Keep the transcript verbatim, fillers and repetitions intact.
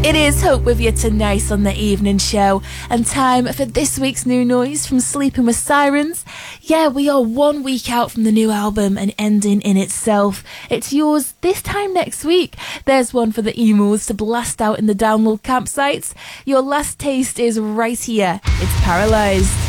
It is Hope with you tonight on the evening show, and time for this week's new noise from Sleeping with Sirens. Yeah, we are one week out from the new album, An Ending in Itself. It's yours this time next week. There's one for the emos to blast out in the download campsites. Your last taste is right here. It's Paralysed.